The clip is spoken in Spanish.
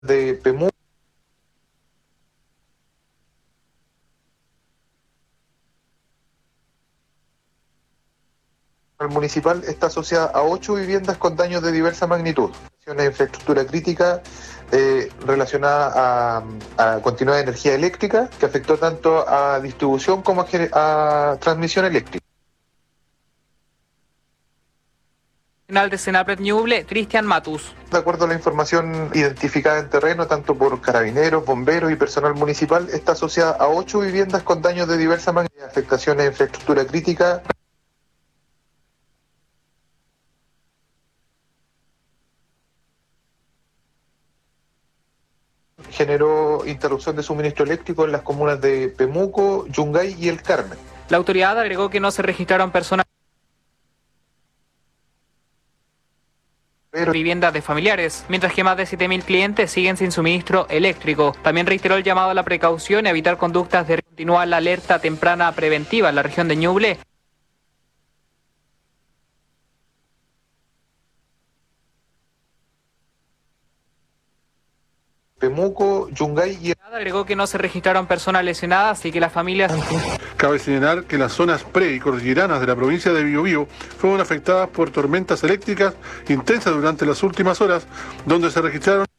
de Pemú. El municipal está asociada a 8 viviendas con daños de diversa magnitud. Una infraestructura crítica relacionada a continuidad de energía eléctrica que afectó tanto a distribución como a transmisión eléctrica. De Senapred Ñuble, Cristian Matus. De acuerdo a la información identificada en terreno, tanto por carabineros, bomberos y personal municipal, está asociada a 8 viviendas con daños de diversa magnitud, afectaciones a infraestructura crítica. Generó interrupción de suministro eléctrico en las comunas de Pemuco, Yungay y El Carmen. La autoridad agregó que no se registraron personas viviendas de familiares, mientras que más de 7.000 clientes siguen sin suministro eléctrico. También reiteró el llamado a la precaución y a evitar conductas de continuar la alerta temprana preventiva en la región de Ñuble. Pemuco, Yungay y... Agregó que no se registraron personas lesionadas y que las familias... Cabe señalar que las zonas pre- y cordilleranas de la provincia de Biobío fueron afectadas por tormentas eléctricas intensas durante las últimas horas, donde se registraron